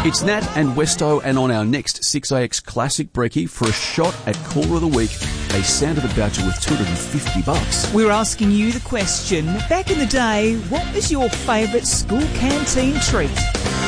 It's Nat and Westo, and on our next 6AX Classic Brekkie for a shot at Caller of the Week, a Sound of It voucher worth $250. We're asking you the question, back in the day, what was your favourite school canteen treat?